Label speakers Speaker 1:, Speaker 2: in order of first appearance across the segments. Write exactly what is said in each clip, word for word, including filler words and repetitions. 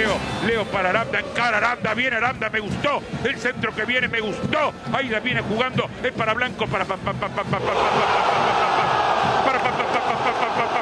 Speaker 1: Leo, Leo para Aranda, encara Aranda, viene Aranda, me gustó, el centro que viene me gustó, ahí la viene jugando, es para Blanco, para pa pa pa pa pa pa pa para pa pa pa pa pa pa pa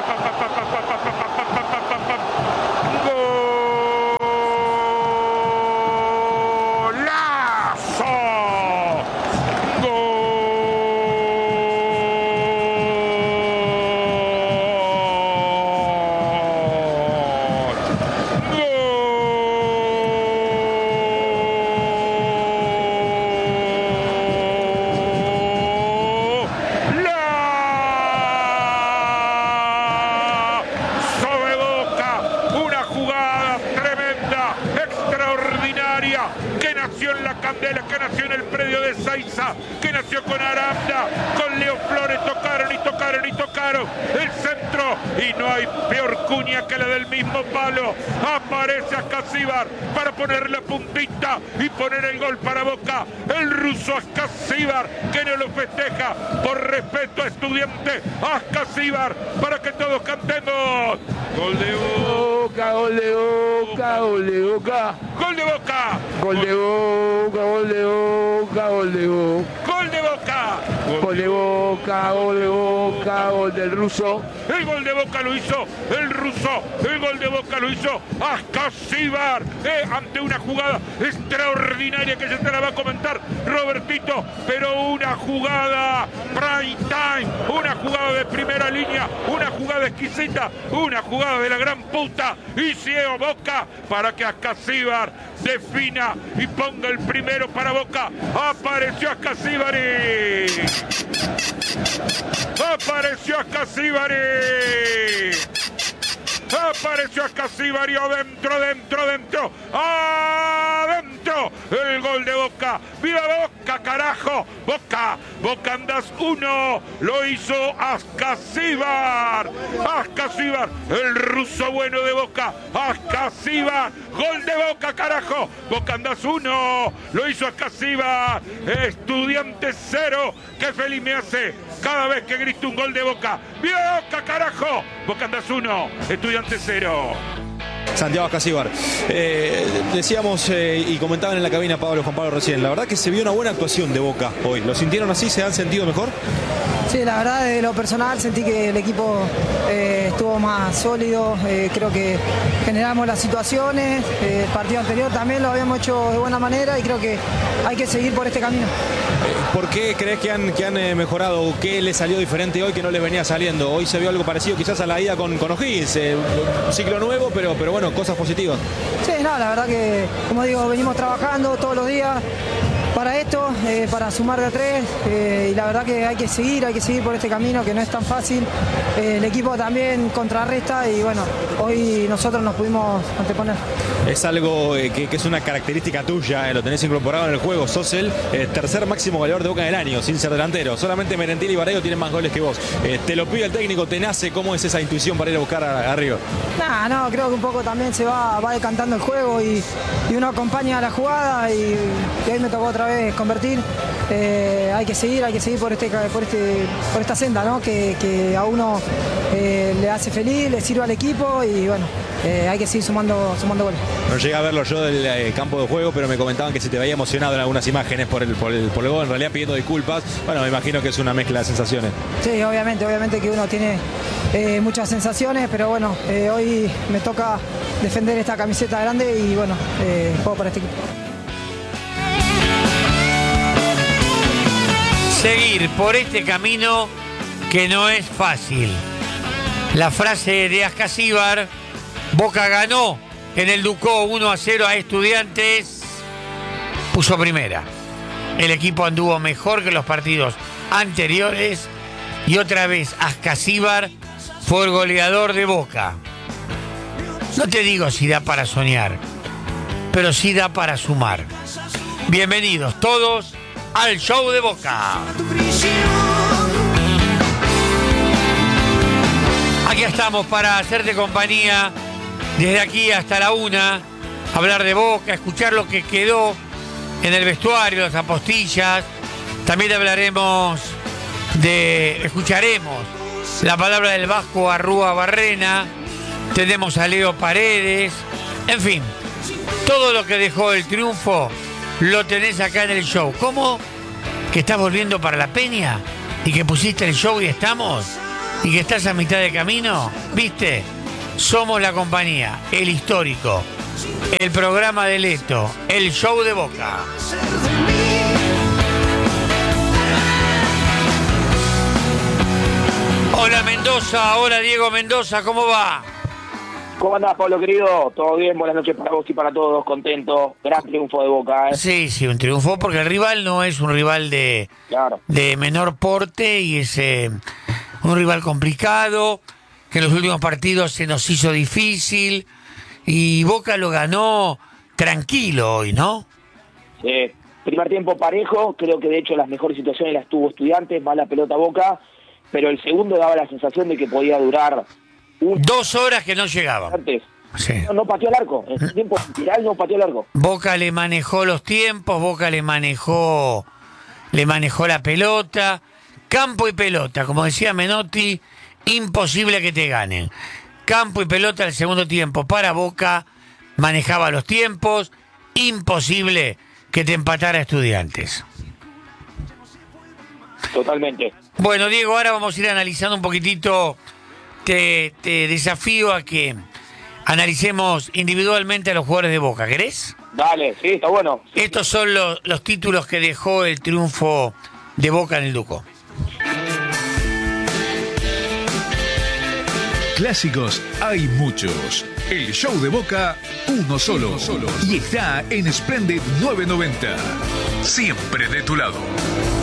Speaker 1: que nació en el predio de Saiza, que nació con Aranda, con Leo Flores, tocaron y tocaron y tocaron el centro y no hay peor cuña que la del mismo palo. Aparece Ascasíbar para poner la puntita y poner el gol para Boca. El ruso Ascasíbar que no lo festeja por respeto a Estudiante. Ascasíbar para que todos cantemos. Gol de Boca, gol de Boca, gol de Boca. Gol de Boca.
Speaker 2: Gol de Boca, gol de Boca, gol de Boca.
Speaker 1: Gol de Boca.
Speaker 2: Gol de Boca, gol de Boca, gol del ruso.
Speaker 1: El gol de Boca lo hizo el ruso. El gol de Boca lo hizo Ascasíbar. Eh, ante una jugada extraordinaria que se te la va a comentar Robertito. Pero una jugada prime time. Una jugada de primera línea. Una jugada exquisita. Una jugada de la gran puta. Y ciego Boca para que Ascasíbar defina y ponga el primero para Boca. Apareció Ascasíbari. Apareció Ascasíbari. Apareció Ascasíbari adentro, dentro, dentro. Adentro. El gol de Boca. ¡Viva Boca, carajo! Boca. Boca andás uno. Lo hizo Ascasíbar. Ascasíbar. El ruso bueno de Boca. Ascasíbar. Gol de Boca, carajo. Boca andás uno. Lo hizo Ascasíbar. Estudiante cero. Qué feliz me hace cada vez que grito un gol de Boca. ¡Viva Boca, carajo! Boca andás uno. Estudiante cero.
Speaker 3: Santiago Ascasíbar. Eh, decíamos eh, y comentaban en la cabina Pablo, Juan Pablo recién, la verdad que se vio una buena actuación de Boca hoy. ¿Lo sintieron así? ¿Se han sentido mejor?
Speaker 4: Sí, la verdad, de lo personal sentí que el equipo eh, estuvo más sólido, eh, creo que generamos las situaciones, eh, el partido anterior también lo habíamos hecho de buena manera y creo que hay que seguir por este camino.
Speaker 3: ¿Por qué crees que han, que han eh, mejorado? ¿Qué les salió diferente hoy que no les venía saliendo? Hoy se vio algo parecido quizás a la ida con, con O'Higgins, eh, un ciclo nuevo, pero, pero bueno, cosas positivas.
Speaker 4: Sí, no, la verdad que, como digo, venimos trabajando todos los días para esto, eh, para sumar de a tres, eh, y la verdad que hay que seguir, hay que seguir por este camino que no es tan fácil. Eh, el equipo también contrarresta y bueno, hoy nosotros nos pudimos anteponer.
Speaker 3: Es algo eh, que, que es una característica tuya, eh, lo tenés incorporado en el juego. Sos el eh, tercer máximo goleador de Boca del año, sin ser delantero. Solamente Merentiel y Barreiro tienen más goles que vos. Eh, te lo pide el técnico, te nace. ¿Cómo es esa intuición para ir a buscar a, a Río?
Speaker 4: Nah, no, creo que un poco también se va, va decantando el juego y, y uno acompaña a la jugada y, y ahí me tocó otra vez convertir. Eh, hay que seguir, hay que seguir por este, por este, por esta senda, ¿no? Que, que a uno eh, le hace feliz, le sirve al equipo y bueno, eh, hay que seguir sumando, sumando goles.
Speaker 3: No llegué a verlo yo del eh, campo de juego, pero me comentaban que se te veía emocionado en algunas imágenes por el, por el, por el gol, en realidad pidiendo disculpas. Bueno, me imagino que es una mezcla de sensaciones.
Speaker 4: Sí, obviamente, obviamente que uno tiene eh, muchas sensaciones, pero bueno, eh, hoy me toca defender esta camiseta grande y bueno, eh, juego para este equipo.
Speaker 5: Seguir por este camino que no es fácil. La frase de Ascasíbar, Boca ganó en el Ducó uno a cero a Estudiantes, puso primera. El equipo anduvo mejor que los partidos anteriores y otra vez Ascasíbar fue el goleador de Boca. No te digo si da para soñar, pero sí da para sumar. Bienvenidos todos al show de Boca. Aquí estamos para hacerte compañía desde aquí hasta la una, hablar de Boca, escuchar lo que quedó en el vestuario, las apostillas. También hablaremos de, escucharemos la palabra del Vasco Arrúa Barrena. Tenemos a Leo Paredes. En fin, Todo lo que dejó el triunfo lo tenés acá en el show. ¿Cómo? ¿Que estás volviendo para la Peña? ¿Y que pusiste el show y estamos? ¿Y que estás a mitad de camino? ¿Viste? Somos la compañía, el histórico, el programa de Leto, el show de Boca. Hola Mendoza, hola Diego Mendoza, ¿cómo va?
Speaker 6: ¿Cómo andás, Pablo, querido? ¿Todo bien? Buenas noches para vos y para todos, contento. Gran triunfo de Boca, ¿eh?
Speaker 5: Sí, sí, un triunfo porque el rival no es un rival de,
Speaker 6: Claro.
Speaker 5: de menor porte y es eh, un rival complicado, que en los últimos partidos se nos hizo difícil y Boca lo ganó tranquilo hoy, ¿no?
Speaker 6: Eh, primer tiempo parejo, creo que de hecho las mejores situaciones las tuvo Estudiantes, mala pelota Boca, pero el segundo daba la sensación de que podía durar un...
Speaker 5: Dos horas que no llegaban.
Speaker 6: Antes.
Speaker 5: Sí.
Speaker 6: No, no pateó el arco, en el tiempo final no pateó el arco.
Speaker 5: Boca le manejó los tiempos, Boca le manejó, le manejó la pelota, campo y pelota, como decía Menotti, imposible que te ganen. Campo y pelota al segundo tiempo para Boca, manejaba los tiempos, imposible que te empatara Estudiantes.
Speaker 6: Totalmente.
Speaker 5: Bueno, Diego, ahora vamos a ir analizando un poquitito, te, te desafío a que analicemos individualmente a los jugadores de Boca, ¿querés?
Speaker 6: Dale, sí, está bueno.
Speaker 5: Estos son los, los títulos que dejó el triunfo de Boca en el Ducó.
Speaker 7: Clásicos hay muchos. El show de Boca, uno solo. Uno solo. Y está en Splendid nueve noventa. Siempre de tu lado.